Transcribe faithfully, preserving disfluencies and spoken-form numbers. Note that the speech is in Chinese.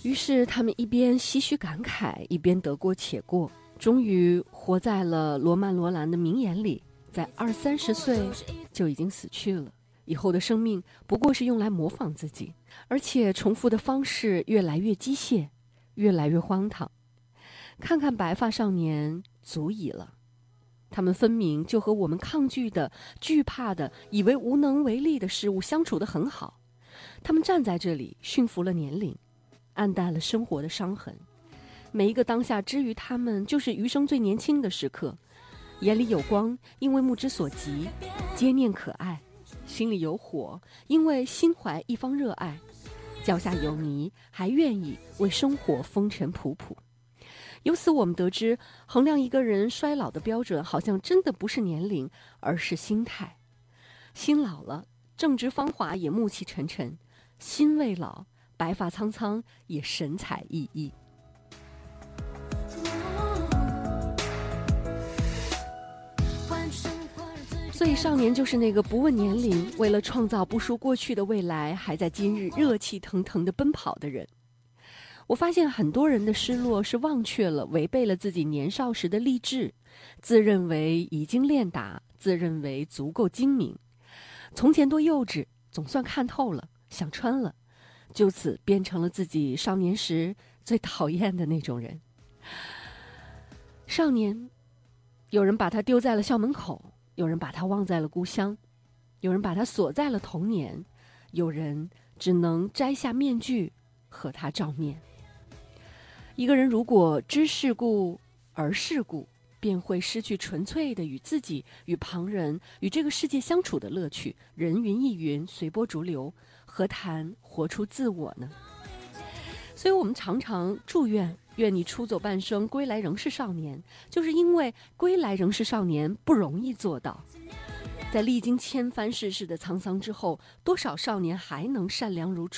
于是他们一边唏嘘感慨，一边得过且过，终于活在了罗曼·罗兰的名言里，在二三十岁就已经死去了。以后的生命不过是用来模仿自己，而且重复的方式越来越机械，越来越荒唐。看看白发少年，足矣了。他们分明就和我们抗拒的、惧怕的、以为无能为力的事物相处得很好。他们站在这里，驯服了年龄，暗淡了生活的伤痕。每一个当下之于他们，就是余生最年轻的时刻。眼里有光，因为目之所及；皆念可爱，心里有火，因为心怀一方热爱；脚下有泥，还愿意为生活风尘仆仆。由此我们得知，衡量一个人衰老的标准，好像真的不是年龄，而是心态。心老了，正值芳华也暮气沉沉；心未老，白发苍苍也神采奕奕。所以少年就是那个不问年龄，为了创造不输过去的未来，还在今日热气腾腾地奔跑的人。我发现很多人的失落是忘却了、违背了自己年少时的励志，自认为已经练达，自认为足够精明。从前多幼稚，总算看透了，想穿了，就此变成了自己少年时最讨厌的那种人。少年，有人把他丢在了校门口，有人把他忘在了故乡，有人把他锁在了童年，有人只能摘下面具和他照面。一个人如果知世故而世故，便会失去纯粹的与自己、与旁人、与这个世界相处的乐趣。人云亦云，随波逐流，何谈活出自我呢？所以我们常常祝愿，愿你出走半生，归来仍是少年，就是因为归来仍是少年不容易做到。在历经千帆世事的沧桑之后，多少少年还能善良如初？